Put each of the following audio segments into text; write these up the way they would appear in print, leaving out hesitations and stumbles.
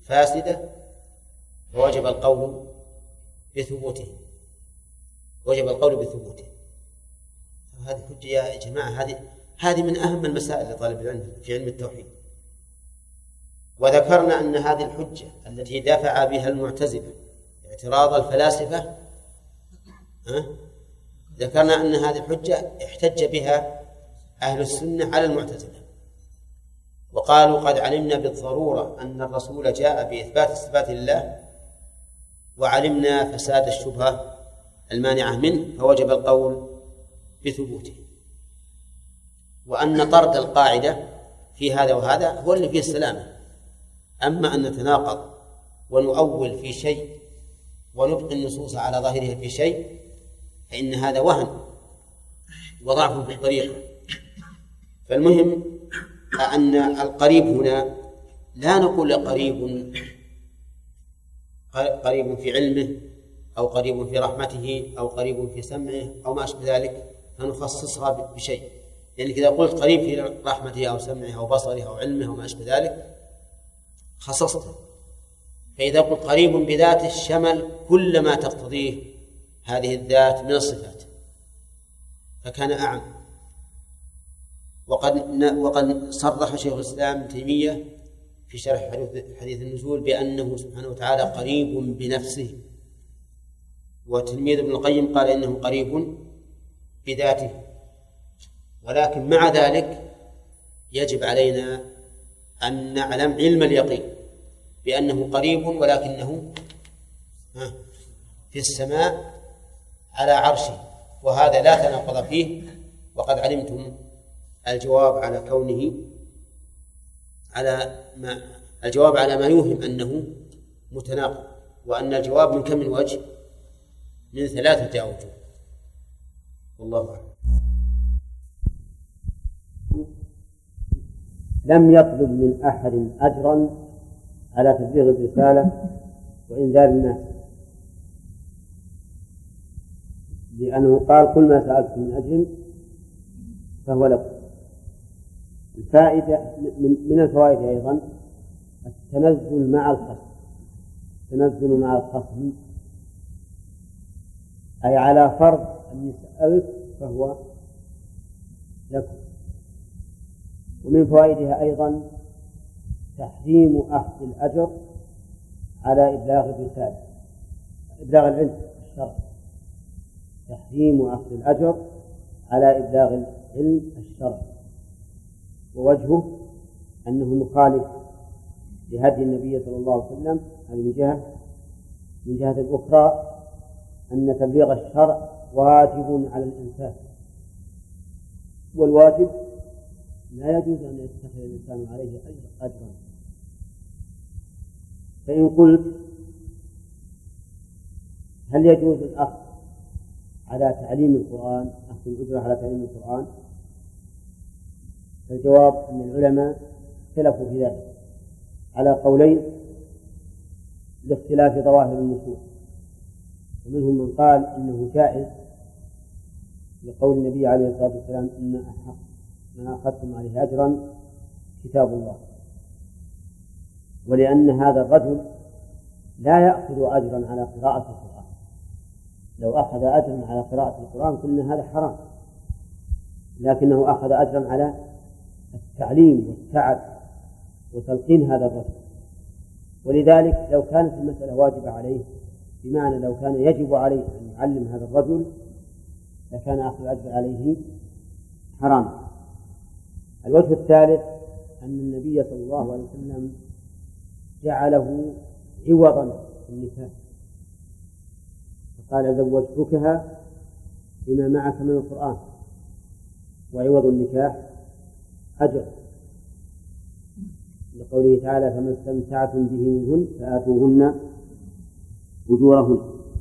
فاسدة فوجب القول بثبوته، وجب القول بثبوته. هذه حجة يا جماعة، هذه من أهم المسائل لطالب العلم في علم التوحيد. وذكرنا أن هذه الحجة التي دافع بها المعتزلة اعتراض الفلاسفة، ذكرنا أن هذه الحجة احتج بها أهل السنة على المعتزلة، وقالوا قد علمنا بالضرورة أن الرسول جاء بإثبات الصفات لله، وعلمنا فساد الشبهة المانعة منه، فوجب القول بثبوته. وأن طرد القاعدة في هذا وهذا هو اللي فيه السلامة. أما أن نتناقض ونؤول في شيء ونبقي النصوص على ظاهرها في شيء فإن هذا وهن وضعف في الطريقة. فالمهم أن القريب هنا لا نقول قريب في علمه أو قريب في رحمته أو قريب في سمعه أو ما أشبه ذلك، فنخصصها بشيء. يعني إذا قلت قريب في رحمته أو سمعه أو بصره أو علمه أو ما أشبه ذلك خصصته. فإذا قلت قريب بذاته شمل كل ما تقتضيه هذه الذات من الصفات فكان أعم. وقد صرح شيخ الإسلام ابن تيمية في شرح حديث النزول بأنه سبحانه وتعالى قريب بنفسه، وتلميذ ابن القيم قال إنه قريب بذاته. ولكن مع ذلك يجب علينا أن نعلم علم اليقين بأنه قريب ولكنه في السماء على عرشه، وهذا لا تناقض فيه. وقد علمتم الجواب على كونه الجواب على ما يوهم أنه متناقض، وأن الجواب من كم من وجه؟ من 3 أوجه. والله أعلم. لم يطلب من أحد أجرا على تبليغ الرسالة وإنذار الناس، لأنه قال كل ما سألت من أجر فهو لكم. الفائدة من الفوائد أيضا التنزل مع الخصم، التنزل مع الخصم أي على فرض أن يسألك فهو لكم. ومن فوائدها أيضا تحريم أخذ الأجر على إبلاغ الرسالة، إبلاغ العلم الشرعي، تحريم أخذ الأجر على إبلاغ العلم الشرعي. ووجهه أنه مخالف لهدي النبي صلى الله عليه وسلم. هذه من جهة أخرى أن تبليغ الشرع واجب على الإنسان، والواجب لا يجوز أن يتخذ الإنسان عليه أجرا. فإن قلت هل يجوز الأخذ على تعليم القرآن، أخذ الأجرة على تعليم القرآن؟ فالجواب أن العلماء اختلفوا في ذلك على قولين لاختلاف ظواهر النصوص. ومنهم من قال إنه جائز لقول النبي عليه الصلاة والسلام إن أحق ما أخذتم عليه أجرا كتاب الله، ولأن هذا الرجل لا يأخذ أجرا على قراءة القرآن. لو أخذ أجرا على قراءة القرآن قلنا هذا حرام، لكنه أخذ أجرا على التعليم والتعب وتلقين هذا الرجل. ولذلك لو كانت المسألة واجبة عليه، بمعنى لو كان يجب عليه أن يعلم هذا الرجل، لكان أخذ الأجر عليه حرام. الوجه الثالث أن النبي صلى الله عليه وسلم جعله عوضا في النكاح، فقال زوجتكها بما معك من القرآن، وعوض النكاح أجر، لقوله تعالى فما استمتعتم به منهن فآتوهن أجورهن.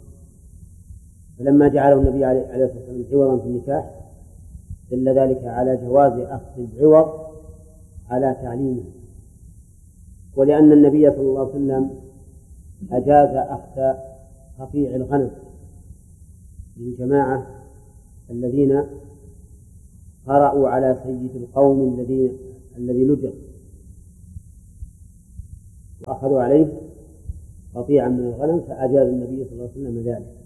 فلما جعله النبي عليه الصلاة والسلام عوضا في النكاح دل ذلك على جواز أخذ العوض على تعليمه. ولأن النبي صلى الله عليه وسلم أجاز أخذ قطيع الغنم للجماعة الذين قرأوا على سيد القوم الذي لجر، وأخذوا عليه قطيعا من الغنم فأجاز النبي صلى الله عليه وسلم ذلك،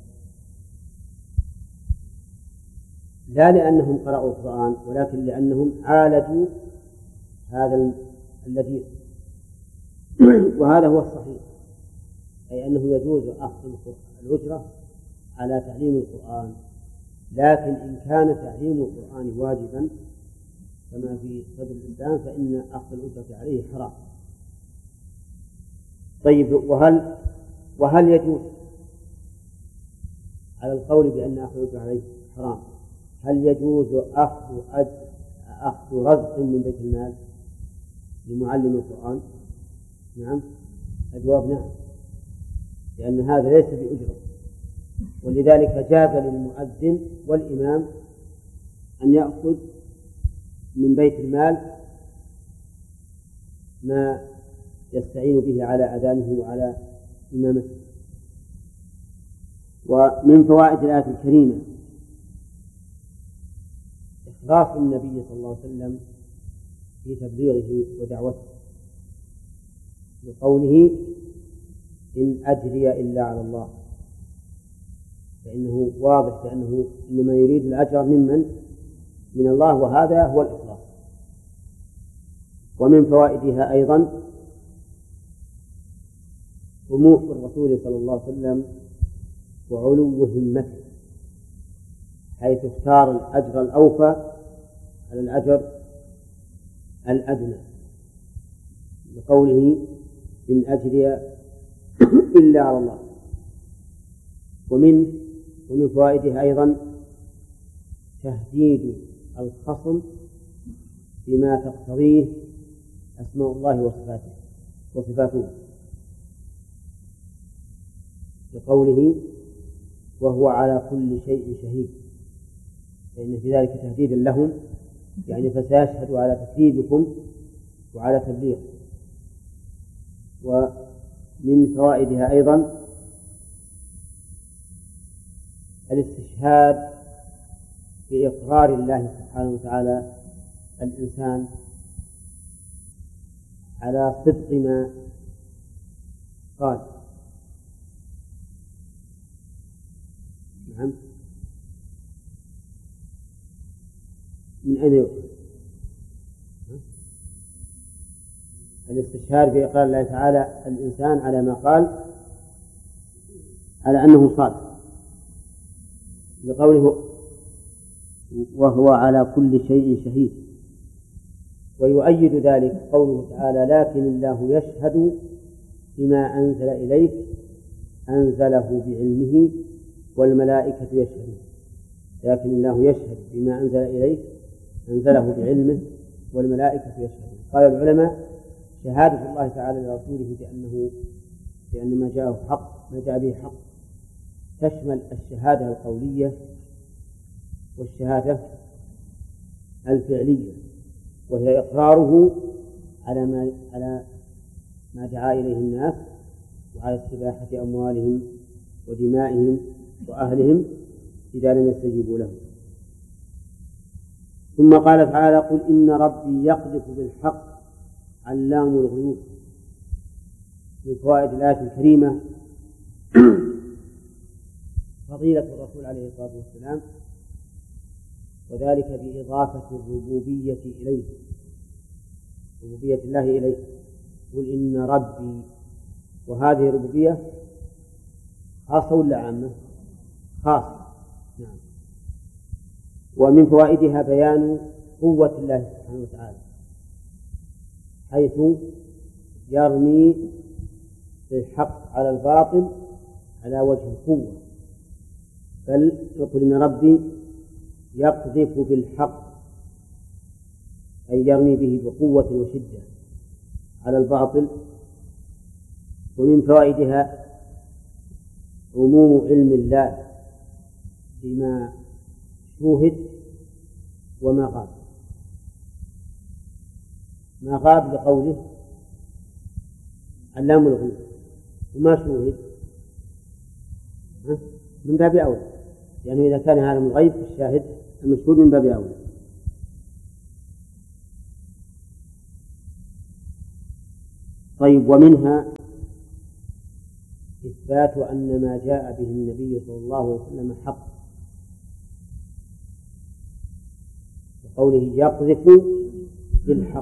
لا لأنهم قرأوا القرآن ولكن لأنهم عالجوا هذا الذي وهذا هو الصحيح، أي أنه يجوز أخذ الأجرة على تعليم القرآن، لكن إن كان تعليم القرآن واجبا كما في صدر الإسلام فإن أخذ الأجرة عليه حرام. طيب، وهل يجوز على القول بأن أخذ الأجرة عليه حرام، هل يجوز أخذ رزق من بيت المال لمعلم القرآن؟ نعم، الجواب نعم، لأن هذا ليس بأجرة، ولذلك جاز للمؤذن والإمام أن يأخذ من بيت المال ما يستعين به على أذانه وعلى إمامته. ومن فوائد الآية الكريمة إخلاص النبي صلى الله عليه وسلم في تبليغه ودعوته، بقوله إن أجري إلا على الله، فإنه واضح بأنه إنما يريد الأجر من الله، وهذا هو الإخلاص. ومن فوائدها أيضا طموح الرسول صلى الله عليه وسلم وعلو همته، حيث اختار الأجر الأوفى على الأجر الأدنى، بقوله إن أجري إلا على الله. ومن فوائدها أيضا تهديد الخصم بما تقتضيه أسماء الله وصفاته، بقوله وهو على كل شيء شهيد، فإن في ذلك تهديدا لهم، يعني فسيشهد على تكذيبكم وعلى تبليغ. ومن فوائدها أيضا الاستشهاد بإقرار الله سبحانه وتعالى الإنسان على صدق ما قال. نعم، من أين يؤخذ الاستشهاد بإقرار الله تعالى الإنسان على ما قال على أنه صادق، بقوله وهو على كل شيء شهيد. ويؤيد ذلك قوله تعالى لكن الله يشهد بما أنزل إليك أنزله بعلمه والملائكة يشهدون. لكن الله يشهد بما أنزل إليك أنزله بعلمه والملائكة يشهدون. قال العلماء شهادة الله تعالى لرسوله بأن ما جاء به حق تشمل الشهادة القولية والشهادة الفعلية، وهي إقراره على ما دعا إليه الناس وعلى استباحة أموالهم ودمائهم وأهلهم إذا لم يستجيبوا له. ثم قال تعالى قل إن ربي يقذف بالحق علام الغيوب. من فوائد الآية الكريمة فضيلة الرسول عليه الصلاة والسلام، وذلك بإضافة الربوبية إليه، ربوبية الله إليه. قل إن ربي، وهذه الربوبية خاصة ولا عامة؟ خاصة، نعم. ومن فوائدها بيان قوة الله سبحانه وتعالى، حيث يرمي الحق على الباطل على وجه القوة، بل يقول إن ربي يقذف بالحق، أي يرمي به بقوة وشدة على الباطل. ومن فوائدها عموم علم الله بما شوهد وما غاب. ما غاب لقوله علام الغيوب، وما شوهد من باب أولى، يعني إذا كان عالم الغيب الشاهد المشهود من باب أولى. طيب، ومنها إثبات أن ما جاء به النبي صلى الله عليه وسلم حق، وقوله يقذف بالحق.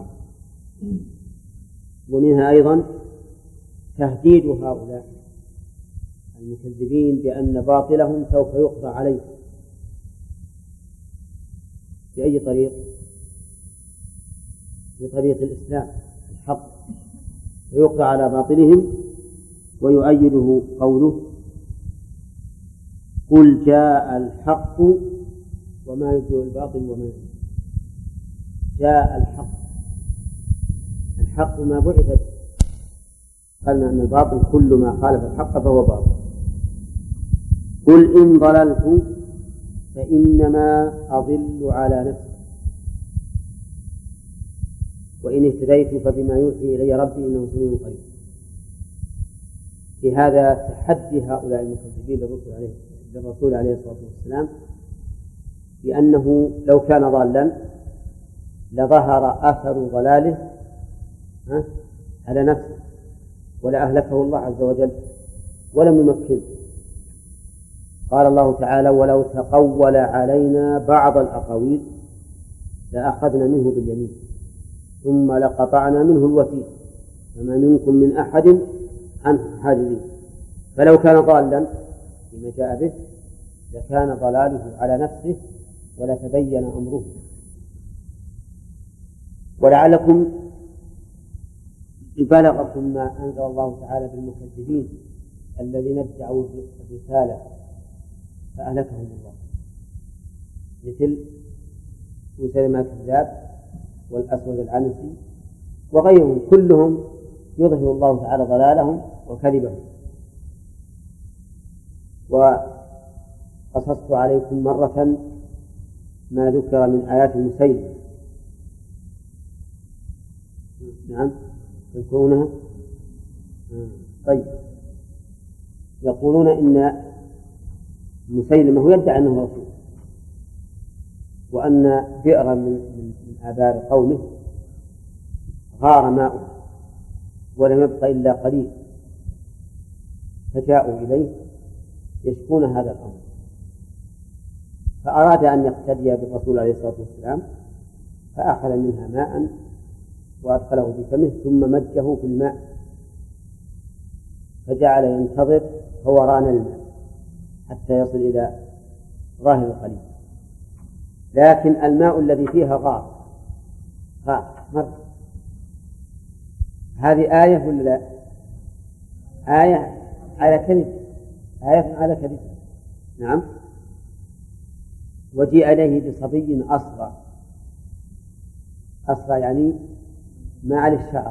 ومنها أيضا تهديد هؤلاء المكذبين بأن باطلهم سوف يقضى عليه. بأي طريق؟ بطريق الإسلام الحق، ويقضى على باطلهم. ويؤيده قوله قل جاء الحق وما يبدئ الباطل وما يبدئ. جاء الحق ما بعث، قالنا أن الباطل كل ما خالف الحق فهو باطل. قل إن ضللت فإنما أضل على نفسي وإن اهتديت فبما يوحي إلي ربي إنه سميع قريب. لهذا تحدي هؤلاء المكذبين للرسول عليه الصلاة والسلام بأنه لو كان ضالا لظهر أثر ضلاله على نفسه ولأهلكه الله عز وجل ولم يمكنه. قال الله تعالى ولو تقول علينا بعض الأقاويل لأخذنا منه باليمين ثم لقطعنا منه الوتين فما منكم من أحد عنه حاجزين. فلو كان ضالا بما جاء به لكان ضلاله على نفسه ولتبين أمره. ولعلكم بلغكم ما أنزل الله تعالى بالمكذبين الذين ادعوا الرسالة فأهلكهم الله، مثل مسيلمة الكذاب والأسود العنسي وغيرهم، كلهم يظهر الله تعالى ضلالهم وكذبهم. وقصصت عليكم مرة ما ذكر من آيات مسيلمة. نعم تذكرونها؟ طيب، يقولون إن مسيلمة هو يدعي أنه رسول، وأن بئرا من آبار قومه غار ماؤه ولم يبق إلا قليل، فجاءوا إليه يشكون هذا الأمر، فأراد أن يقتدي بالرسول عليه الصلاة والسلام فأخذ منها ماء وأدخله في فمه ثم مجه في الماء فجعل ينتظر فوران الماء حتى يصل إلى ظاهر القليل، لكن الماء الذي فيها غار مر. هذه آية ولا لا؟ آية على كذب، آية على كذب. نعم. وجيء إليه بصبي أصغر يعني ما عليه الشعر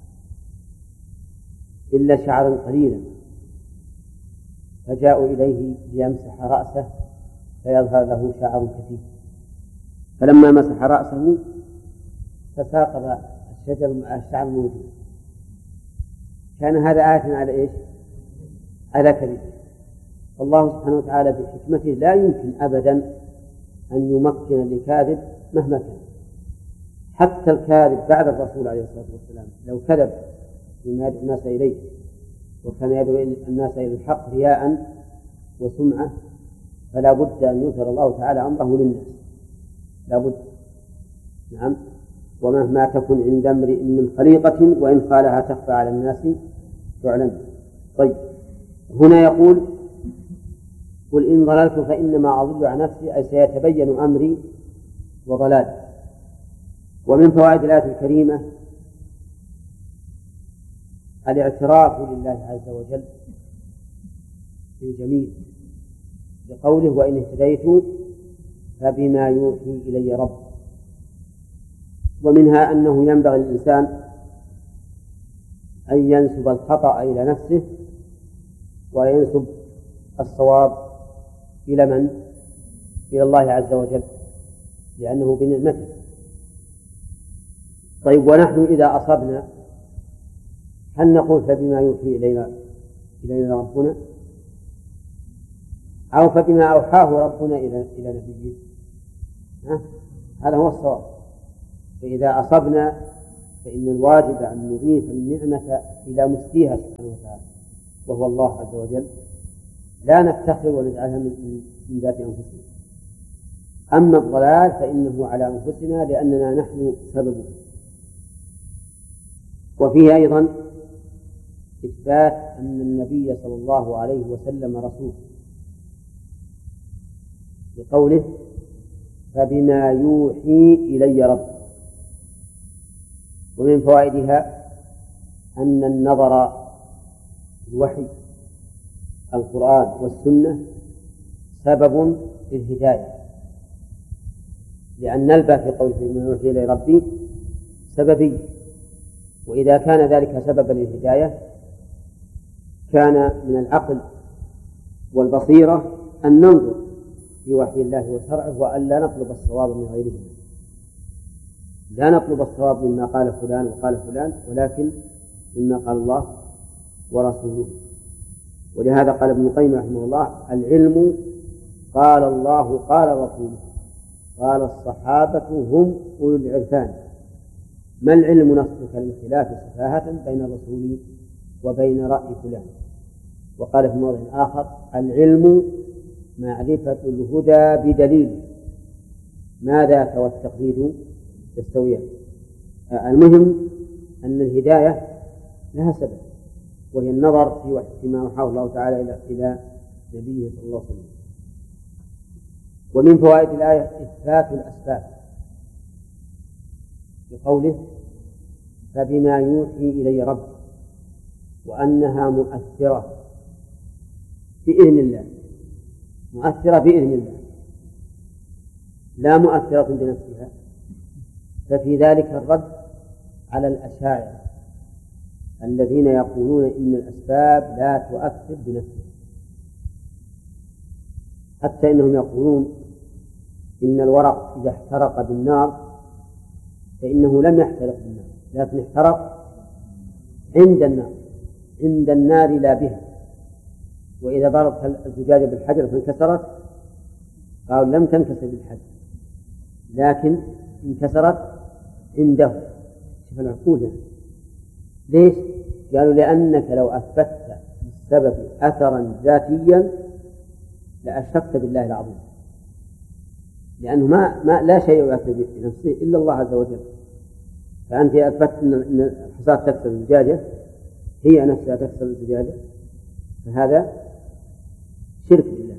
إلا شعرا قليلا، فجاءوا إليه ليمسح رأسه فيظهر له شعر كثير، فلما مسح رأسه تساقط الشجر مع الشعر الموجود. كان هذا آية على إيش؟ على كذب. الله سبحانه وتعالى بحكمته لا يمكن أبدا أن يمكن لكاذب مهما كان. حتى الكاذب بعد الرسول عليه الصلاة والسلام لو كذب بما يدعو الناس إليه وكان يدعو الناس إلى الحق رياء وسمعة فلا بد أن يظهر الله تعالى أمره للناس، لا بد. نعم. ومهما تكن عند امرئ من خليقة وإن قالها تخفى على الناس تعلم. طيب، هنا يقول قل إن ضللت فإنما أضل على نفسي، أي سيتبين أمري وضلالي. ومن فوائد الآية الكريمة الاعتراف لله عز وجل بالجميل بقوله وإن اهتديت فبما يوحي إلي ربي. ومنها أنه ينبغي الإنسان أن ينسب الخطأ إلى نفسه وينسب الصواب إلى من؟ إلى الله عز وجل، لأنه بنعمته. طيب، ونحن إذا أصبنا هل نقول فبما يوحي إلينا ربنا أو فبما أوحاه ربنا إلى نبيه؟ هذا هو الصواب. فإذا أصبنا فإن الواجب أن نضيف النعمة إلى مسديها سبحانه وتعالى وهو الله عز وجل، لا نفتخر ونجعلها من ذات أنفسنا. أما الضلال فإنه على أنفسنا لأننا نحن سببه. وفيه أيضا إثبات أن النبي صلى الله عليه وسلم رسول بقوله فبما يوحي إلي ربي. ومن فوائدها أن النظر في الوحي القرآن والسنة سبب للهداية، لأن نلبى في قوله فبما يوحي إلي ربي سببي، وإذا كان ذلك سببا للهداية كان من العقل والبصيرة أن ننظر في وحي الله وشرعه وأن لا نطلب الصواب من غيره، لا نطلب الصواب مما قال فلان وقال فلان، ولكن مما قال الله ورسوله. ولهذا قال ابن القيم رحمه الله العلم قال الله قال رسوله قال الصحابة هم أولو العرفان. ما العلم نصبك للخلاف سفاهة بين الرسول وبين رأي فلان. وقال في موضع آخر العلم معرفة الهدى بدليل ما ذاك والتقليد يستويان. المهم أن الهداية لها سبب، وهي النظر فيما أوحاه الله تعالى إلى نبيه صلى الله عليه وسلم. ومن فوائد الآية إثبات الأسباب بقوله فبما يوحي إلي ربي، وأنها مؤثرة بإذن الله، مؤثرة بإذن الله لا مؤثرة بنفسها. ففي ذلك الرد على الأشاعرة الذين يقولون إن الأسباب لا تؤثر بنفسها، حتى إنهم يقولون إن الورق إذا احترق بالنار فإنه لم يحترق بالنار، لكن احترق عند النار لا بها. وإذا ضربت الزجاجة بالحجر فانكسرت قالوا لم تنكسر بالحجر لكن انكسرت عنده. شوف العقول يعني. ليش؟ قالوا لأنك لو أثبتت بالسبب أثرا ذاتيا لأشركت بالله العظيم، لأنه ما لا شيء يؤثر بنفسه إلا الله عز وجل. فأنت أثبتت أن الحصاة تكسر الزجاجة هي نفسها تكسر الزجاجة، فهذا شرك بالله،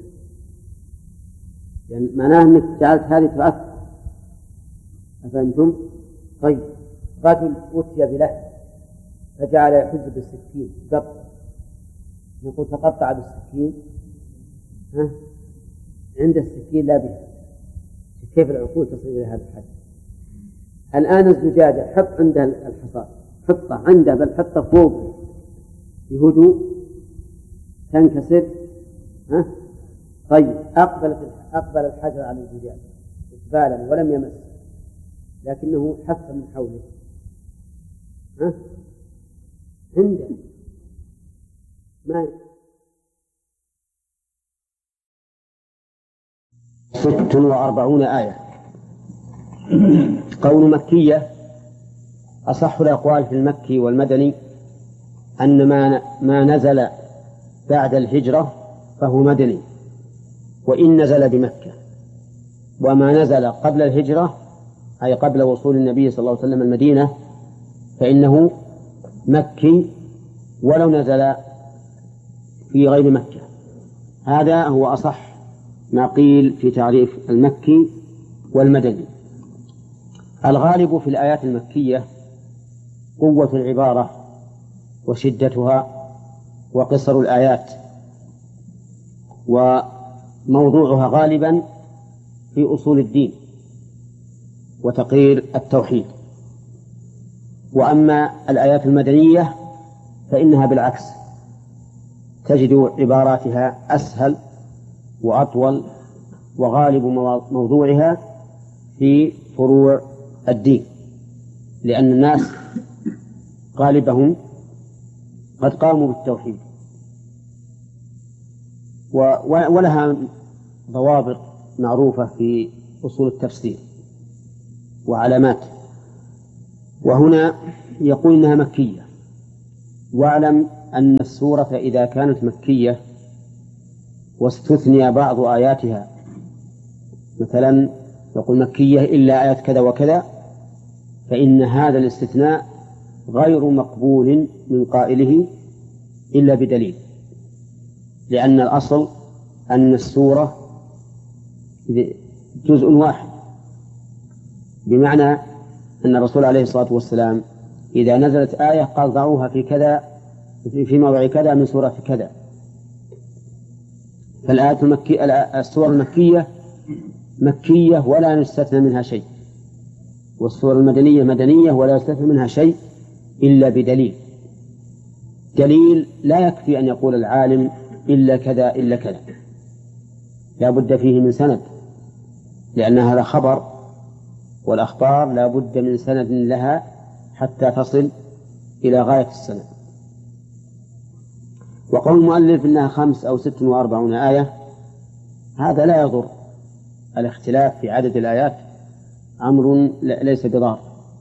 يعني معناه أنك جعلت هذه تؤثر. أفهمتم؟ طيب رجل أتي بلحم فجعل يحز بالسكين قط، نقول تقطع بالسكين عند السكين لا بها. كيف العقول تصل إلى هذا الحد؟ الآن الزجاجة حط عندها الحصى، حطه عنده بل حطه فوق بهدوء تنكسر. طيب أقبل الحجر على الزجاجة إقبالا ولم يمس، لكنه حف من حوله عنده ما 46 آية. قول مكية أصح الأقوال في المكي والمدني أن ما نزل بعد الهجرة فهو مدني وإن نزل بمكة، وما نزل قبل الهجرة أي قبل وصول النبي صلى الله عليه وسلم المدينة فإنه مكي ولو نزل في غير مكة. هذا هو أصح ما قيل في تعريف المكي والمدني. الغالب في الآيات المكية قوة العبارة وشدتها وقصر الآيات، وموضوعها غالبا في أصول الدين وتقرير التوحيد. وأما الآيات المدنية فإنها بالعكس، تجد عباراتها أسهل وأطول، وغالب موضوعها في فروع الدين، لأن الناس غالبهم قد قاموا بالتوحيد، ولها ضوابط معروفة في أصول التفسير وعلامات. وهنا يقول إنها مكية. واعلم أن السورة إذا كانت مكية واستثني بعض آياتها، مثلا يقول مكية إلا آيات كذا وكذا، فإن هذا الاستثناء غير مقبول من قائله إلا بدليل، لأن الأصل أن السورة جزء واحد، بمعنى أن الرسول عليه الصلاة والسلام إذا نزلت آية قال ضعوها في كذا في موضع كذا من سورة كذا. السور المكية مكية ولا يستثنى منها شيء، والسور المدنية مدنية ولا يستثنى منها شيء إلا بدليل. دليل لا يكفي أن يقول العالم إلا كذا إلا كذا، لا بد فيه من سند، لأن هذا خبر، والأخبار لا بد من سند لها حتى تصل إلى غاية السند. وقول المؤلف إنها 5 أو 46 آية هذا لا يضر، الاختلاف في عدد الآيات أمر ليس بضار.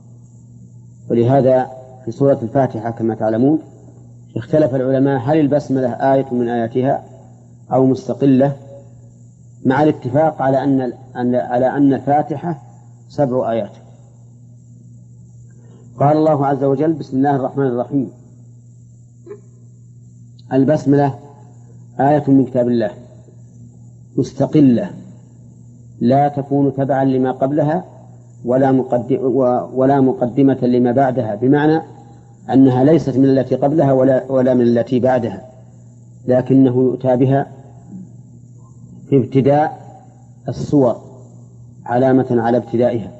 ولهذا في سورة الفاتحة كما تعلمون اختلف العلماء هل البسملة آية من آياتها أو مستقلة، مع الاتفاق على أن الفاتحة 7 آيات. قال الله عز وجل: بسم الله الرحمن الرحيم. البسملة آية من كتاب الله مستقلة، لا تكون تبعا لما قبلها ولا مقدمة لما بعدها، بمعنى أنها ليست من التي قبلها ولا من التي بعدها، لكنه يؤتى بها في ابتداء السور علامة على ابتدائها،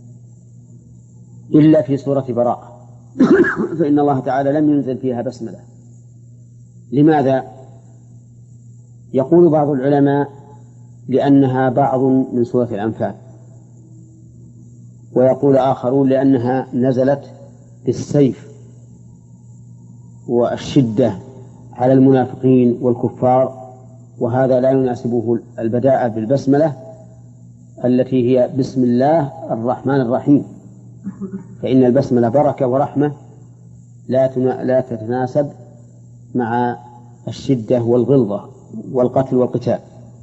إلا في سورة براءة فإن الله تعالى لم ينزل فيها بسملة. لماذا؟ يقول بعض العلماء لأنها بعض من سورة الأنفال، ويقول آخرون لأنها نزلت بالسيف والشدة على المنافقين والكفار، وهذا لا يناسبه البداءة بالبسملة التي هي بسم الله الرحمن الرحيم، فإن البسملة بركة ورحمة لا تتناسب مع الشدة والغلظة والقتل والقتال.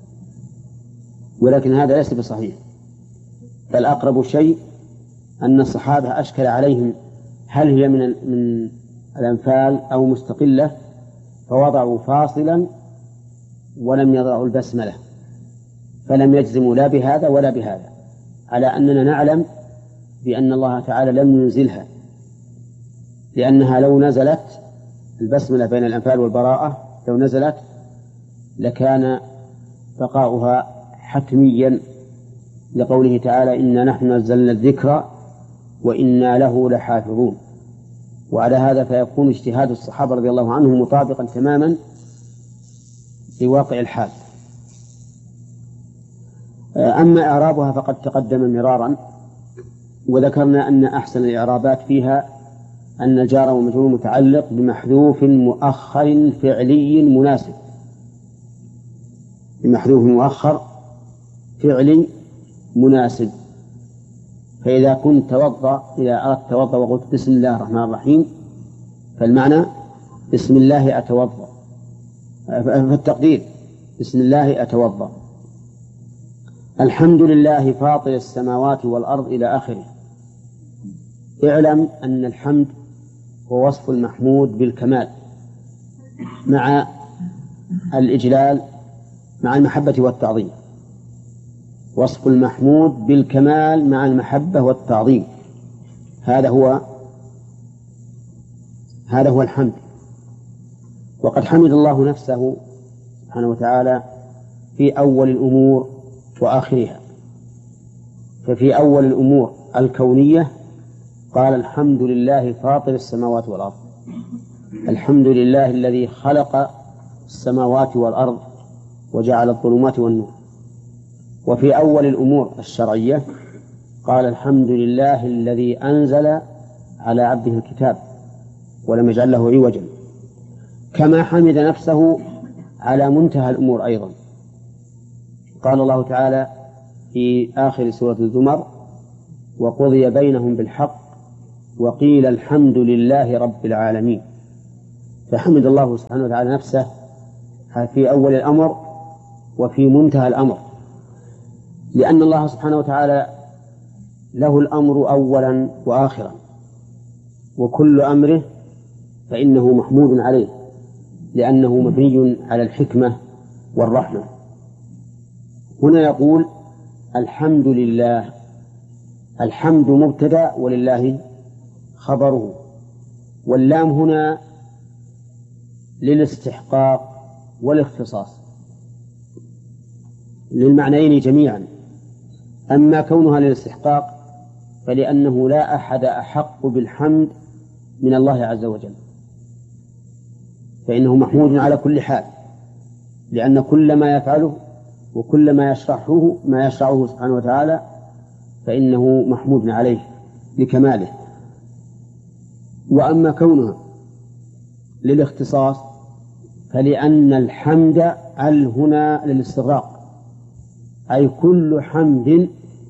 ولكن هذا ليس بصحيح، بل أقرب شيء أن الصحابة أشكل عليهم هل هي من الأنفال أو مستقلة، فوضعوا فاصلا ولم يضعوا البسملة، فلم يجزموا لا بهذا ولا بهذا، على أننا نعلم بأن الله تعالى لم ينزلها، لأنها لو نزلت البسملة بين الأنفال والبراءة لو نزلت لكان بقاؤها حتميا، لقوله تعالى: إنا نحن نزلنا الذكر وإنا له لحافظون. وعلى هذا فيكون اجتهاد الصحابة رضي الله عنهم مطابقا تماما لواقع الحال. أما إعرابها فقد تقدم مرارا، وذكرنا أن أحسن الإعرابات فيها أن الجار والمجرور متعلق بمحذوف مؤخر فعلي مناسب، بمحذوف مؤخر فعلي مناسب. فإذا كنت إذا أردت توضأ وقلت بسم الله الرحمن الرحيم فالمعنى بسم الله أتوضأ، فالتقدير بسم الله أتوضأ. الحمد لله فاطر السماوات والأرض إلى آخره. اعلم أن الحمد هو وصف المحمود بالكمال مع الإجلال مع المحبة والتعظيم، وصف المحمود بالكمال مع المحبة والتعظيم، هذا هو الحمد. وقد حمد الله نفسه سبحانه وتعالى في أول الأمور وآخرها. ففي أول الأمور الكونية قال: الحمد لله فاطر السماوات والأرض، الحمد لله الذي خلق السماوات والأرض وجعل الظلمات والنور. وفي أول الأمور الشرعية قال: الحمد لله الذي أنزل على عبده الكتاب ولم يجعل له عوجا. كما حمد نفسه على منتهى الأمور أيضا، قال الله تعالى في آخر سورة الزمر: وقضي بينهم بالحق وقيل الحمد لله رب العالمين، فحمد الله سبحانه وتعالى نفسه في أول الأمر وفي منتهى الأمر، لأن الله سبحانه وتعالى له الأمر أولا وآخرا، وكل أمره فإنه محمود عليه لأنه مبني على الحكمة والرحمة. هنا يقول الحمد لله، الحمد مبتدأ ولله خبره، واللام هنا للاستحقاق والاختصاص للمعنيين جميعا. أما كونها للاستحقاق فلأنه لا أحد أحق بالحمد من الله عز وجل، فإنه محمود على كل حال، لأن كل ما يفعله وكل ما يشرعه سبحانه وتعالى فإنه محمود عليه لكماله. وأما كونها للاختصاص فلأن الحمد هنا للاستغراق، أي كل حمد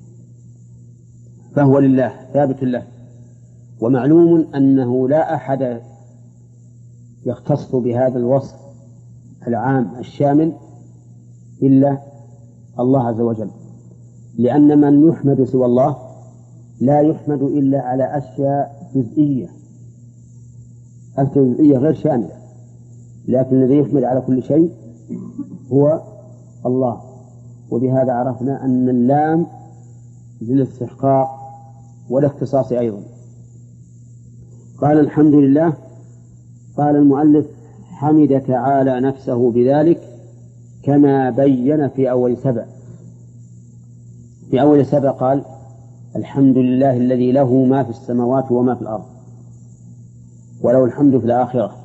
فهو لله ثابت له، ومعلوم أنه لا أحد يختص بهذا الوصف العام الشامل إلا الله عز وجل، لأن من يحمد سوى الله لا يحمد إلا على أشياء جزئية، الجزئية غير شاملة، لكن الذي يحمد على كل شيء هو الله. وبهذا عرفنا أن اللام للاستحقاق والاختصاص أيضا. قال الحمد لله. قال المؤلف حمد تعالى نفسه بذلك كما بين في أول سبع. في أول سبع قال الحمد لله الذي له ما في السماوات وما في الأرض وله الحمد في الآخرة،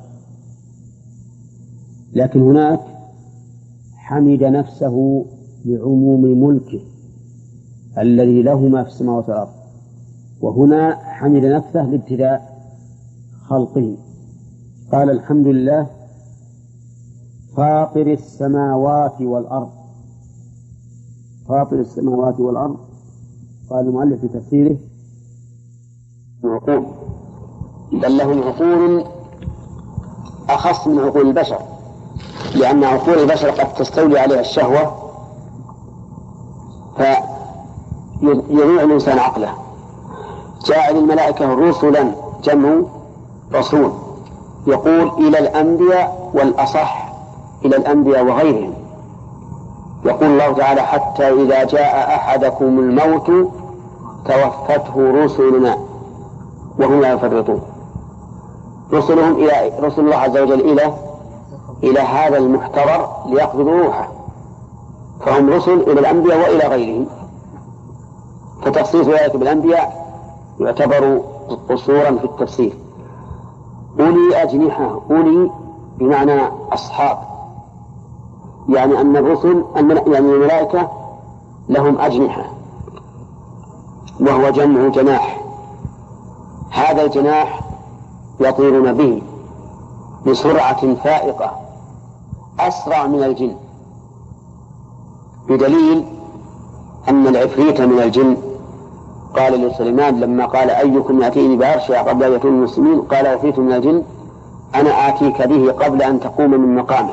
لكن هناك حمد نفسه لعموم ملكه الذي له ما في السماوات والأرض، وهنا حمد نفسه لابتداء خلقه. قال الحمد لله فاطر السماوات والأرض. فاطر السماوات والأرض قال المؤلف في تفسيره عقول، بل له عقول أخص من عقول البشر، لأن عقول البشر قد تستولي عليها الشهوة فيضيع الإنسان عقله. جاء للملائكة رسلا، جمع رسول، يقول إلى الأنبياء، والأصح إلى الأنبياء وغيرهم. يقول الله تعالى حتى إذا جاء أحدكم الموت توفته رسلنا وهم لا يفرطون. رسلهم إلى رسل الله عز وجل إلى هذا المحتضر ليقبضوا روحه، فهم رسل إلى الأنبياء وإلى غيرهم، فتخصيص ذلك بالأنبياء يعتبر قصورا في التفسير. أولي أجنحة، أولي بمعنى أصحاب، يعني أن الرسل يعني الملائكة لهم أجنحة، وهو جمع جناح. هذا الجناح يطيرون به بسرعة فائقة أسرع من الجن، بدليل أن العفريت من الجن قال لسليمان لما قال أيكم يأتيني بعرشها قبل أن يكون المسلمين، قال عفريت من الجن أنا آتيك به قبل أن تقوم من مقامك.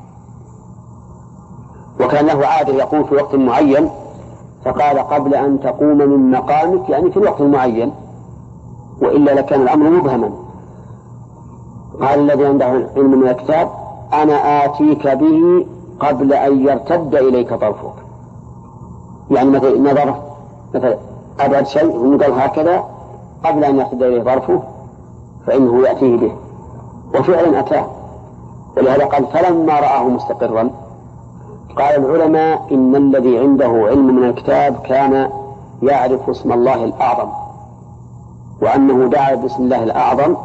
وكان له عادة يقوم في وقت معين، فقال قبل أن تقوم من مقامك يعني في الوقت المعين، وإلا لكان الأمر مبهما. قال الذي عنده علم من الكتاب أنا آتيك به قبل أن يرتد إليك طرفك، يعني مثلا أبعد شيء ونقل هكذا قبل أن يرتد إليه طرفه فإنه يأتيه به، وفعلا أتاه. ولهذا قال فلما رآه مستقرا. قال العلماء إن الذي عنده علم من الكتاب كان يعرف اسم الله الأعظم، وأنه دعا باسم الله الأعظم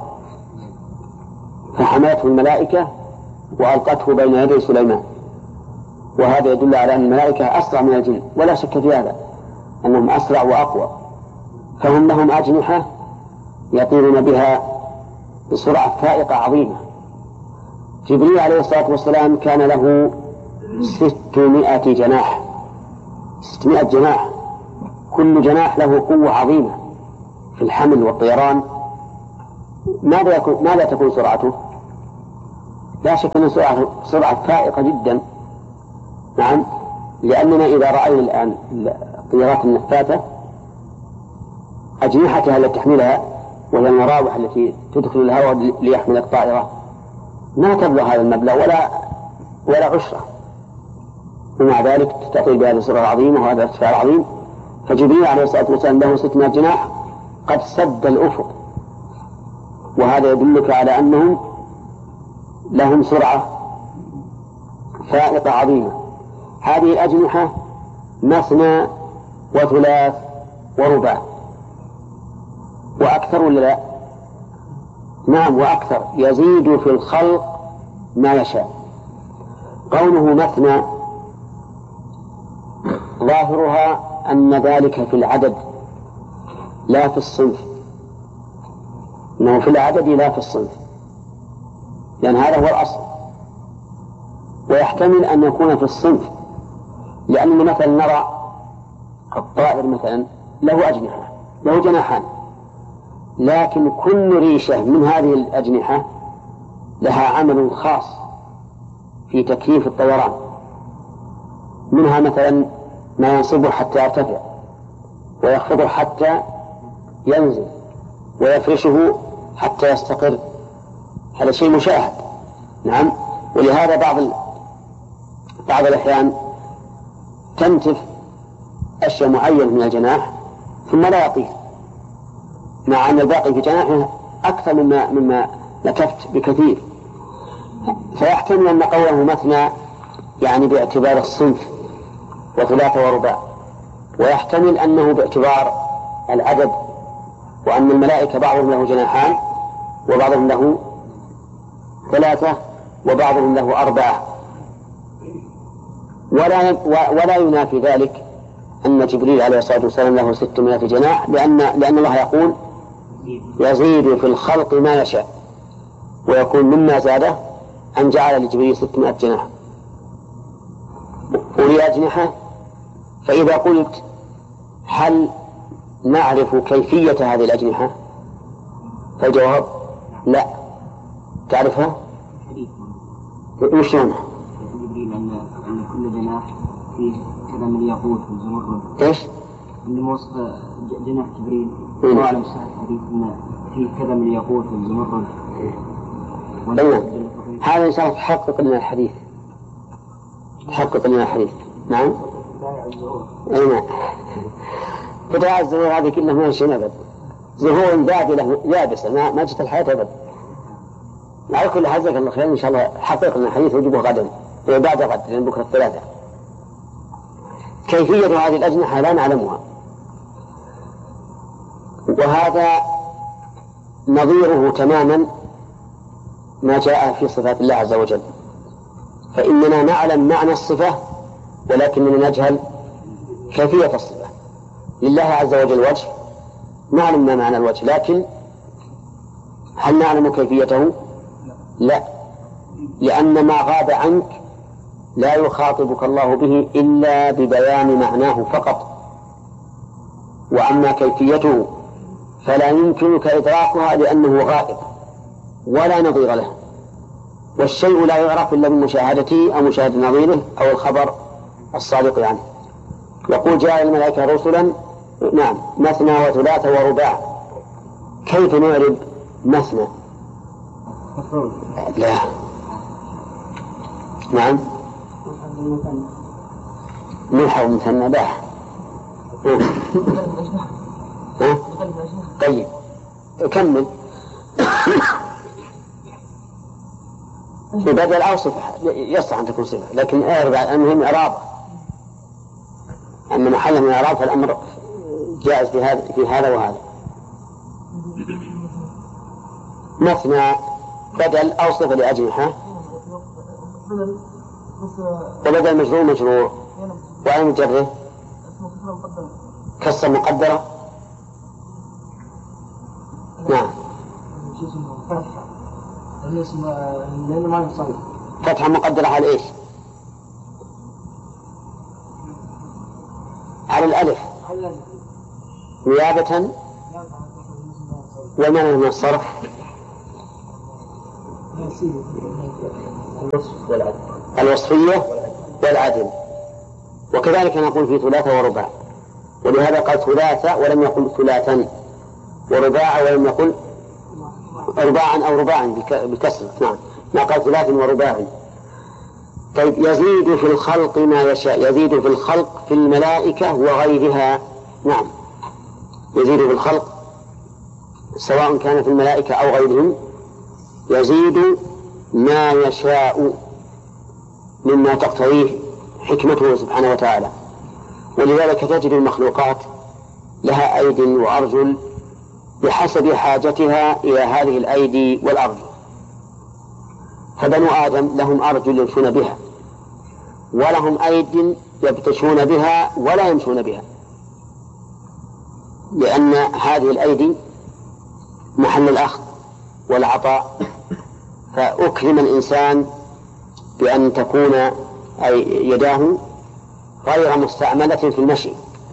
فحملته الملائكة وألقته بين يدي سليمان، وهذا يدل على أن الملائكة أسرع من الجن، ولا شك في هذا أنهم أسرع وأقوى، فهم لهم أجنحة يطيرون بها بسرعة فائقة عظيمة. جبريل عليه الصلاة والسلام كان له 600 جناح، 600 جناح، كل جناح له قوة عظيمة في الحمل والطيران ماذا تكون سرعته؟ لا شك أن سرعة فائقة جدا. نعم، لأننا إذا رأينا الآن الطيارات النفاثة أجنحتها التي تحملها وهي المراوح التي تدخل الهواء ليحمل الطائرة ما تبلغ هذا المبلغ ولا عشرة، ومع ذلك تستطيع بهذه السرعة العظيمة وهذا الارتفاع العظيم. فجبريل عليه الصلاة والسلام له 600 جناح قد سد الأفق، وهذا يدلك على أنهم لهم سرعة فائقة عظيمة. هذه الأجنحة مثنى وثلاث ورباع وأكثر ولا لا؟ نعم وأكثر، يزيد في الخلق ما يشاء. قوله مثنى ظاهرها أن ذلك في العدد لا في الصنف، إنه في العدد لا في الصنف، لأن هذا هو الأصل. ويحتمل أن يكون في الصنف، لأننا مثلا نرى الطائر مثلا له أجنحة، له جناحان، لكن كل ريشة من هذه الأجنحة لها عمل خاص في تكييف الطيران. منها مثلا ما ينصبه حتى يرتفع، ويخفضه حتى ينزل، ويفرشه حتى يستقر. هذا شيء مشاهد. نعم، ولهذا بعض الأحيان تنتف أشياء معينة من الجناح ثم لا يطير، مع أن الباقي في جناحه أكثر مما نتفت بكثير. فيحتمل أن قوله مثنى يعني باعتبار الصنف وثلاثة ورباع، ويحتمل أنه باعتبار العدد، وأن الملائكة بعضهم له جناحان وبعضهم له ثلاثة وبعضهم له أربعة. ولا ينافي ذلك أن جبريل عليه الصلاة والسلام له 600 جناح، لأن الله يقول يزيد في الخلق ما يشاء، ويكون مما زاده أن جعل لجبريل 600 جناح أولي أجنحة. فإذا قلت هل نعرف كيفية هذه الأجنحة؟ فالجواب لا. تعرفها؟ وشلون؟ جبريل أن كل جناح فيه كذا من الياقوت والزمرد. إيش؟ عندما وصف جناح جبريل قال على مستوى الحديث أن فيه كذا من الياقوت والزمرد. هذا إن شاء الله تحقق لنا الحديث. نعم. أي نعم. قطع الزهور هذه كلها ما شيء أبد، زهور بادلة يابسة ما جت الحياة أبد. على كل حال جزاك الله خير، إن شاء الله حقق لنا الحديث وجبه غدا وبعد غد، لأن بكرة الثلاثة. كيفية هذه الأجنحة لا نعلمها، وهذا نظيره تماما ما جاء في صفات الله عز وجل. فإننا نعلم معنى الصفة ولكننا نجهل كيفية الصفة. لله عز وجل وجه، نعلم ما معنى الوجه، لكن هل نعلم كيفيته؟ لا، لأن ما غاب عنك لا يخاطبك الله به إلا ببيان معناه فقط، وأما كيفيته فلا يمكنك إدراكها لأنه غائب ولا نظير له، والشيء لا يعرف إلا بمشاهدته أو مشاهدة نظيره أو الخبر الصادق عنه. يقول جاء الملائكة رسلا، نعم، مثنى وثلاثة ورباع. كيف نعرب مثنى؟ لا. نعم، ملحق مثنى لا. طيب كمل. بدل أو صفة يصح أن تكون صفة، لكن المهم إعراب، أما محل من إعراب فالأمر جائز في هذا وهذا. مثنى بدل أو صفة لأجنحة، وبدل مجرور وعلى مجره كسر مقدرة. نعم، فتحة مقدرة على إيش؟ على الألف نيابة، ومن من الصرف الوصفية والعدل. وكذلك نقول في ثلاثة ورباع، ولهذا قال ثلاثة ولم يقل ثلاثا، ورباع ولم يقل رباعا أو رباعا بكسر. نعم، ما قال ثلاث ورباع. طيب، يزيد في الخلق ما يشاء، يزيد في الخلق في الملائكة وغيرها. نعم، يزيد في الخلق سواء كان في الملائكة أو غيرهم، يزيد ما يشاء مما تقتضيه حكمته سبحانه وتعالى. ولذلك تجد المخلوقات لها أيد وأرجل بحسب حاجتها إلى هذه الأيدي والأرجل. فبنو آدم لهم أرجل يمشون بها، ولهم أيد يبطشون بها ولا يمشون بها، لأن هذه الأيدي محل الأخذ والعطاء. فأكرم الإنسان بأن تكون أي يداه غير مستعملة في المشي،